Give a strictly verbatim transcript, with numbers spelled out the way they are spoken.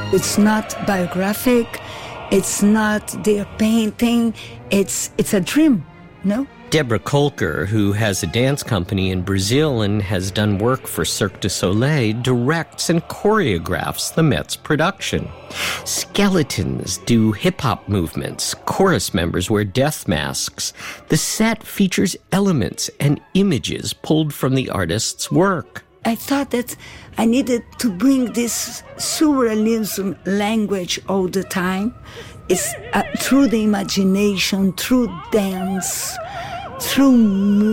It's not biographic. It's not their painting. It's it's a dream, no? Deborah Kolker, who has a dance company in Brazil and has done work for Cirque du Soleil, directs and choreographs the Met's production. Skeletons do hip-hop movements. Chorus members wear death masks. The set features elements and images pulled from the artist's work. I thought that I needed to bring this surrealism language all the time. It's uh, through the imagination, through dance, through